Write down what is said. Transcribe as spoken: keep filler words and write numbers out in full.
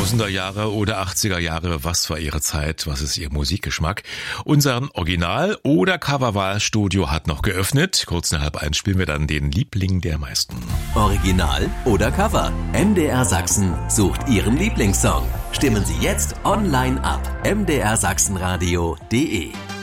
zweitausender Jahre oder achtziger Jahre, was war Ihre Zeit, was ist Ihr Musikgeschmack? Unseren Original- oder Coverwahlstudio hat noch geöffnet. Kurz nach halb eins spielen wir dann den Liebling der meisten. Original oder Cover? M D R Sachsen sucht Ihren Lieblingssong. Stimmen Sie jetzt online ab. m d r sachsenradio punkt d e